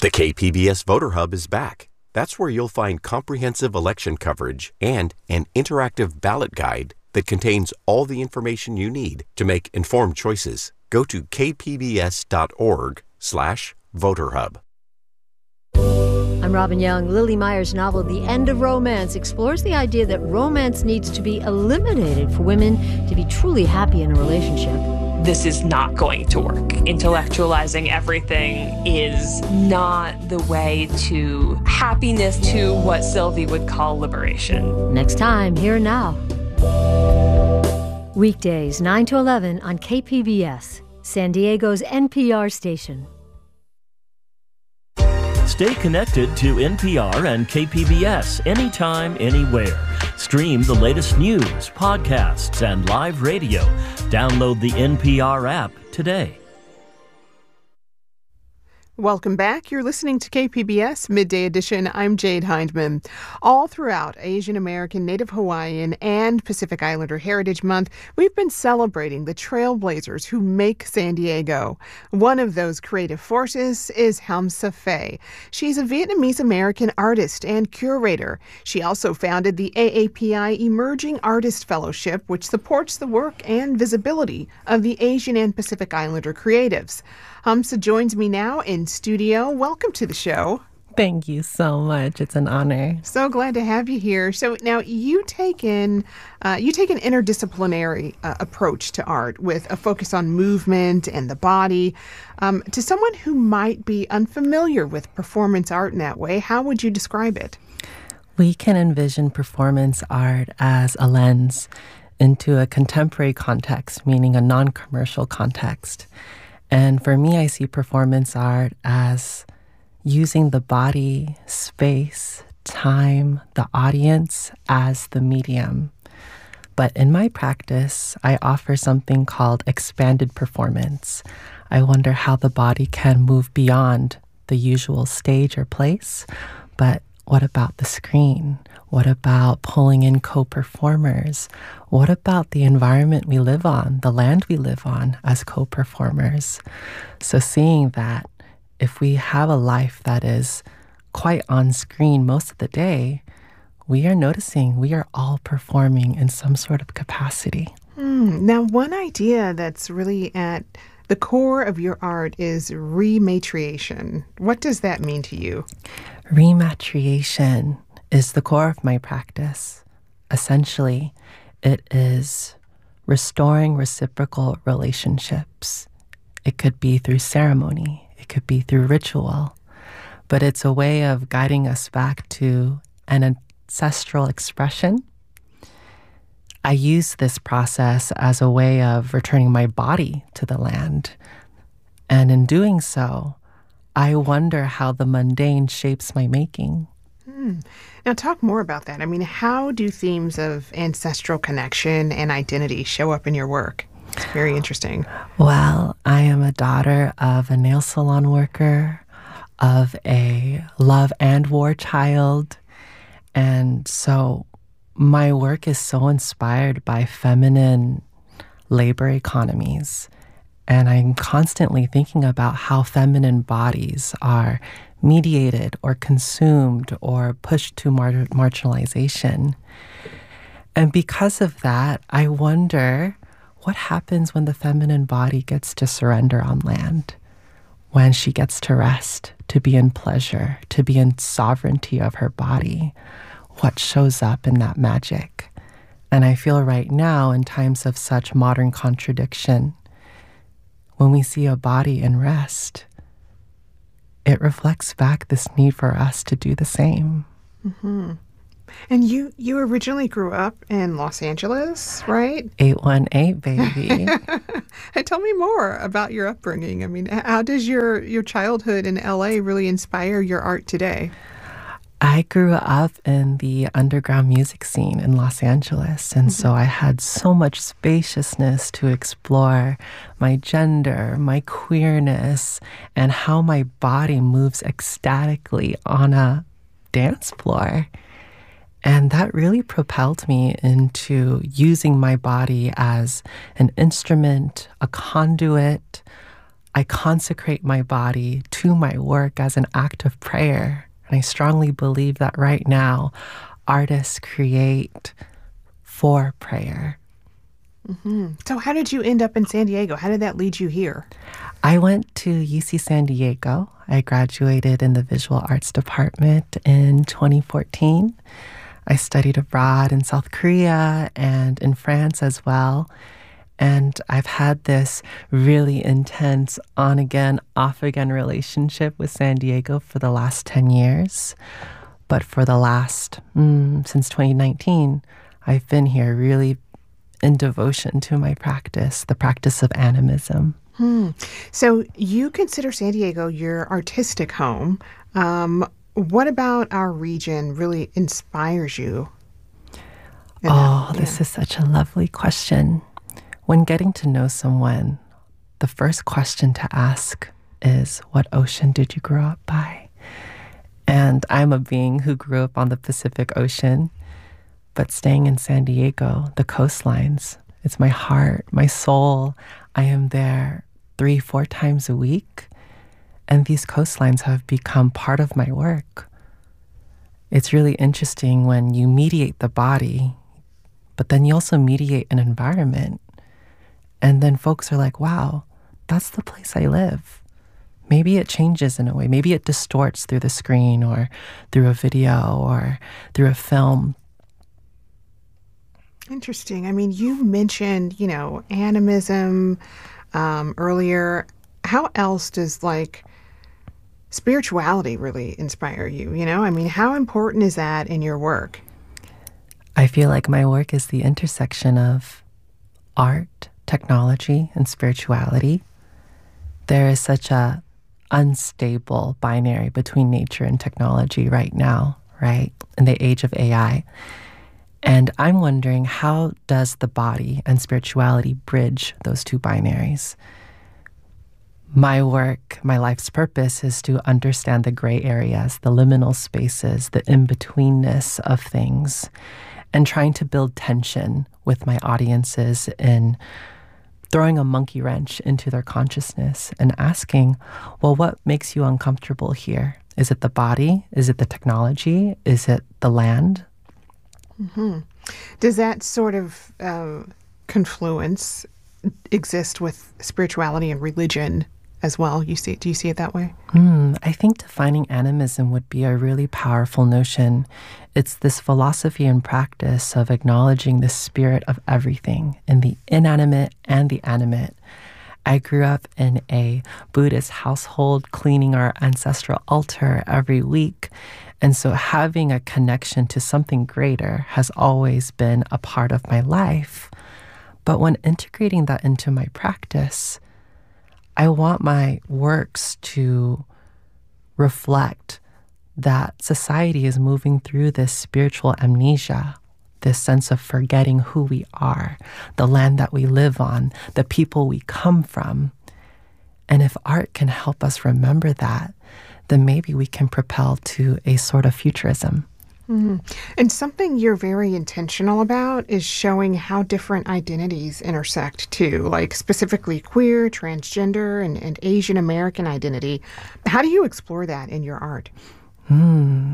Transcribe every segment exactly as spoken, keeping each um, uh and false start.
The K P B S Voter Hub is back. That's where you'll find comprehensive election coverage and an interactive ballot guide that contains all the information you need to make informed choices. Go to kpbs.org slash voter hub. I'm Robin Young. Lily Meyer's novel, The End of Romance, explores the idea that romance needs to be eliminated for women to be truly happy in a relationship. This is not going to work. Intellectualizing everything is not the way to happiness, to what Sylvie would call liberation. Next time, Here and Now. Weekdays, nine to eleven on K P B S, San Diego's N P R station. Stay connected to N P R and K P B S anytime, anywhere. Stream the latest news, podcasts, and live radio. Download the N P R app today. Welcome back. You're listening to K P B S Midday Edition. I'm Jade Hindman. All throughout Asian American, Native Hawaiian, and Pacific Islander Heritage Month, we've been celebrating the trailblazers who make San Diego. One of those creative forces is Hamsa Faye. She's a Vietnamese-American artist and curator. She also founded the A A P I Emerging Artist Fellowship, which supports the work and visibility of the Asian and Pacific Islander creatives. Hamsa joins me now in studio. Welcome to the show. Thank you so much. It's an honor. So glad to have you here. So now you take in, uh, you take an interdisciplinary uh, approach to art with a focus on movement and the body. Um, to someone who might be unfamiliar with performance art in that way, how would you describe it? We can envision performance art as a lens into a contemporary context, meaning a non-commercial context. And for me, I see performance art as using the body, space, time, the audience as the medium. But in my practice, I offer something called expanded performance. I wonder how the body can move beyond the usual stage or place, but what about the screen? What about pulling in co-performers? What about the environment we live on, the land we live on as co-performers? So seeing that if we have a life that is quite on screen most of the day, we are noticing we are all performing in some sort of capacity. Mm, now, one idea that's really at the core of your art is rematriation. What does that mean to you? Rematriation is the core of my practice. Essentially, it is restoring reciprocal relationships. It could be through ceremony. It could be through ritual. But it's a way of guiding us back to an ancestral expression. I use this process as a way of returning my body to the land. And in doing so, I wonder how the mundane shapes my making. Hmm. Now, talk more about that. I mean, how do themes of ancestral connection and identity show up in your work? It's very interesting. Well, I am a daughter of a nail salon worker, of a love and war child. And so my work is so inspired by feminine labor economies. And I'm constantly thinking about how feminine bodies are mediated or consumed or pushed to mar- marginalization. And because of that, I wonder what happens when the feminine body gets to surrender on land, when she gets to rest, to be in pleasure, to be in sovereignty of her body. What shows up in that magic? And I feel right now, in times of such modern contradiction, when we see a body in rest, it reflects back this need for us to do the same. Mm-hmm. And you, you originally grew up in Los Angeles, right? eight one eight, baby. And tell me more about your upbringing. I mean, how does your, your childhood in L A really inspire your art today? I grew up in the underground music scene in Los Angeles, and mm-hmm. so I had so much spaciousness to explore my gender, my queerness, and how my body moves ecstatically on a dance floor. And that really propelled me into using my body as an instrument, a conduit, I consecrate my body to my work as an act of prayer. And I strongly believe that right now, artists create for prayer. Mm-hmm. So how did you end up in San Diego? How did that lead you here? I went to U C San Diego. I graduated in the visual arts department in twenty fourteen. I studied abroad in South Korea and in France as well. And I've had this really intense on-again, off-again relationship with San Diego for the last ten years. But for the last, mm, since twenty nineteen, I've been here really in devotion to my practice, the practice of animism. Hmm. So you consider San Diego your artistic home. Um, what about our region really inspires you? Oh, that, this yeah. is such a lovely question. When getting to know someone, the first question to ask is, what ocean did you grow up by? And I'm a being who grew up on the Pacific Ocean, but staying in San Diego, the coastlines, it's my heart, my soul. I am there three, four times a week, and these coastlines have become part of my work. It's really interesting when you mediate the body, but then you also mediate an environment. And then folks are like, wow, that's the place I live. Maybe it changes in a way. Maybe it distorts through the screen or through a video or through a film. Interesting. I mean, you mentioned, you know, animism um, earlier. How else does, like, spirituality really inspire you? You know, I mean, how important is that in your work? I feel like my work is the intersection of art, technology, and spirituality. There is such a unstable binary between nature and technology right now, right? In the age of A I. And I'm wondering, how does the body and spirituality bridge those two binaries? My work, my life's purpose is to understand the gray areas, the liminal spaces, the in-betweenness of things, and trying to build tension with my audiences in throwing a monkey wrench into their consciousness and asking, well, what makes you uncomfortable here? Is it the body? Is it the technology? Is it the land? Mm-hmm. Does that sort of uh, confluence exist with spirituality and religion as well? You see, do you see it that way? Mm, I think defining animism would be a really powerful notion. It's this philosophy and practice of acknowledging the spirit of everything in the inanimate and the animate. I grew up in a Buddhist household, cleaning our ancestral altar every week. And so having a connection to something greater has always been a part of my life. But when integrating that into my practice, I want my works to reflect that society is moving through this spiritual amnesia, this sense of forgetting who we are, the land that we live on, the people we come from. And if art can help us remember that, then maybe we can propel to a sort of futurism. Mm-hmm. And something you're very intentional about is showing how different identities intersect too, like specifically queer, transgender, and, and Asian American identity. How do you explore that in your art? Hmm.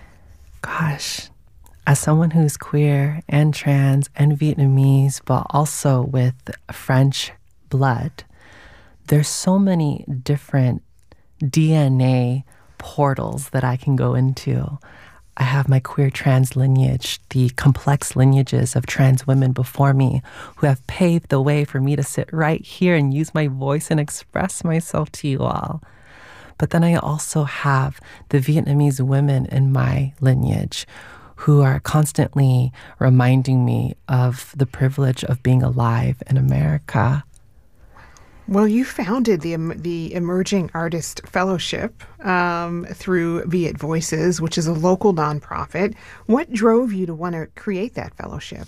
Gosh, as someone who's queer and trans and Vietnamese, but also with French blood, there's so many different D N A portals that I can go into. I have my queer trans lineage, the complex lineages of trans women before me who have paved the way for me to sit right here and use my voice and express myself to you all. But then I also have the Vietnamese women in my lineage who are constantly reminding me of the privilege of being alive in America. Well, you founded the the Emerging Artist Fellowship um, through Viet Voices, which is a local nonprofit. What drove you to want to create that fellowship?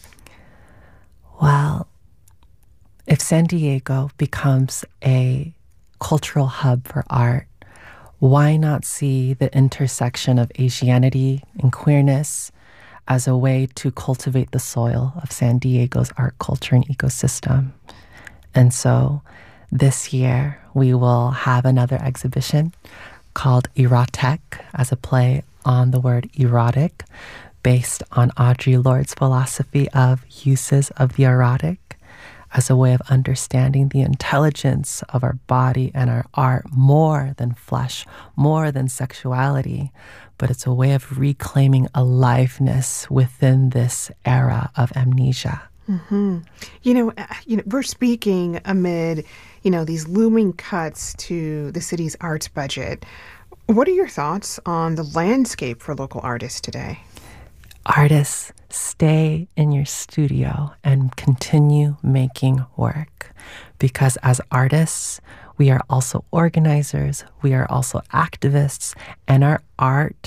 Well, if San Diego becomes a cultural hub for art, why not see the intersection of Asianity and queerness as a way to cultivate the soil of San Diego's art culture and ecosystem? And so this year, we will have another exhibition called Erotic, as a play on the word erotic, based on Audre Lorde's philosophy of uses of the erotic as a way of understanding the intelligence of our body and our art more than flesh, more than sexuality, but it's a way of reclaiming aliveness within this era of amnesia. Mm-hmm. You know, you know, we're speaking amid, you know, these looming cuts to the city's arts budget. What are your thoughts on the landscape for local artists today? Artists, stay in your studio and continue making work, because as artists, we are also organizers, we are also activists, and our art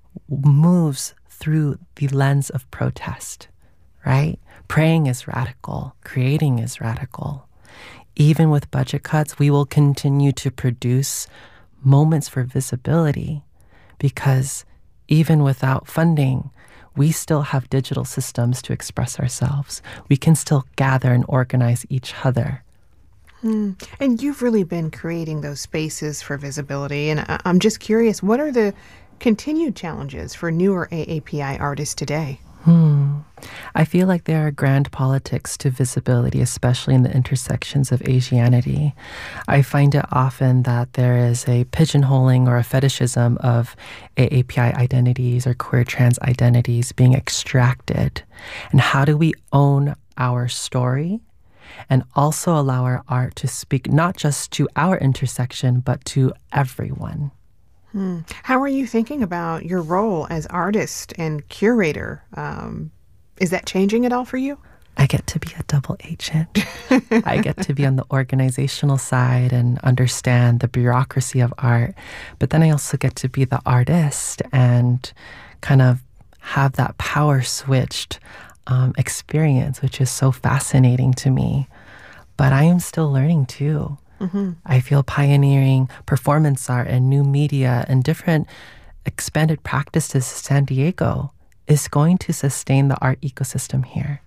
moves through the lens of protest, right? Praying is radical, creating is radical. Even with budget cuts, we will continue to produce moments for visibility, because even without funding, we still have digital systems to express ourselves. We can still gather and organize each other. Hmm. And you've really been creating those spaces for visibility. And I- I'm just curious, what are the continued challenges for newer A A P I artists today? Hmm. I feel like there are grand politics to visibility, especially in the intersections of Asianity. I find it often that there is a pigeonholing or a fetishism of A A P I identities or queer trans identities being extracted. And how do we own our story and also allow our art to speak not just to our intersection, but to everyone? Hmm. How are you thinking about your role as artist and curator? Um, is that changing at all for you? I get to be a double agent. I get to be on the organizational side and understand the bureaucracy of art. But then I also get to be the artist and kind of have that power switched um, experience, which is so fascinating to me. But I am still learning too. Mm-hmm. I feel pioneering performance art and new media and different expanded practices in San Diego is going to sustain the art ecosystem here.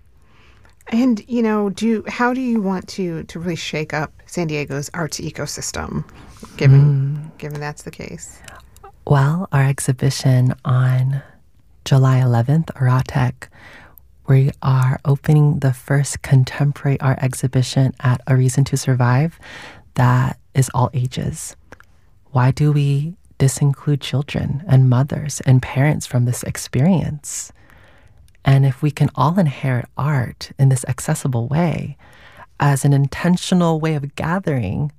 And, you know, do you, how do you want to, to really shake up San Diego's arts ecosystem, given, mm. given that's the case? Well, our exhibition on July eleventh, Erotic, we are opening the first contemporary art exhibition at A Reason to Survive that is all ages. Why do we disinclude children and mothers and parents from this experience? And if we can all inherit art in this accessible way as an intentional way of gathering,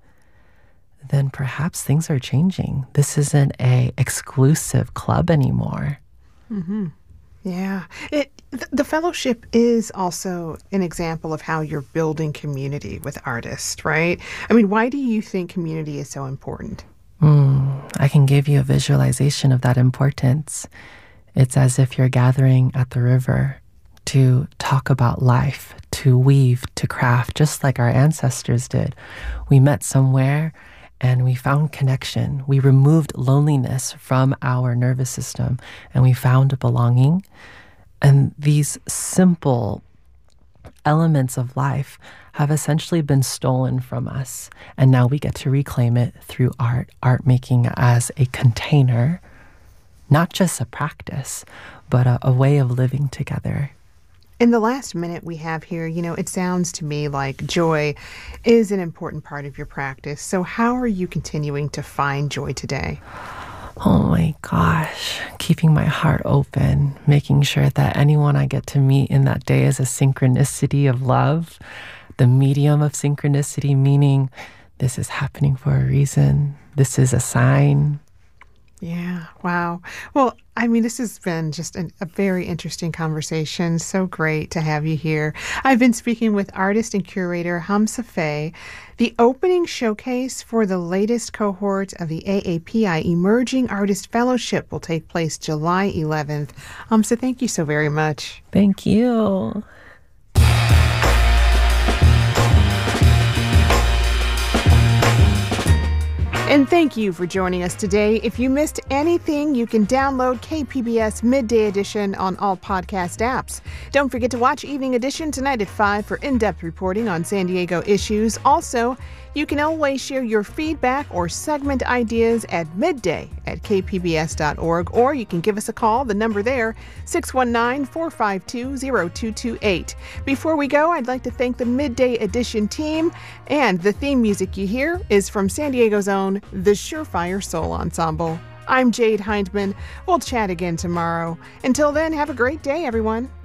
then perhaps things are changing. This isn't a exclusive club anymore. Mm-hmm. Yeah. It, th- the fellowship is also an example of how you're building community with artists, right? I mean, why do you think community is so important? Mm, I can give you a visualization of that importance. It's as if you're gathering at the river to talk about life, to weave, to craft, just like our ancestors did. We met somewhere and we found connection. We removed loneliness from our nervous system and we found belonging. And these simple elements of life have essentially been stolen from us. And now we get to reclaim it through art, art making as a container, not just a practice, but a, a way of living together. In the last minute we have here, you know, it sounds to me like joy is an important part of your practice. So how are you continuing to find joy today? Oh my gosh, keeping my heart open, making sure that anyone I get to meet in that day is a synchronicity of love, the medium of synchronicity, meaning this is happening for a reason. This is a sign. Yeah. Wow. Well, I mean, this has been just an, a very interesting conversation. So great to have you here. I've been speaking with artist and curator Hamza Faye. The opening showcase for the latest cohort of the A A P I Emerging Artist Fellowship will take place July eleventh. Hamza, thank you so very much. Thank you. And thank you for joining us today. If you missed anything, you can download K P B S Midday Edition on all podcast apps. Don't forget to watch Evening Edition tonight at five for in-depth reporting on San Diego issues. Also, you can always share your feedback or segment ideas at midday at k p b s dot org, or you can give us a call. The number there, six one nine, four five two, zero two two eight. Before we go, I'd like to thank the Midday Edition team, and the theme music you hear is from San Diego's own The Surefire Soul Ensemble. I'm Jade Hindman. We'll chat again tomorrow. Until then, have a great day, everyone.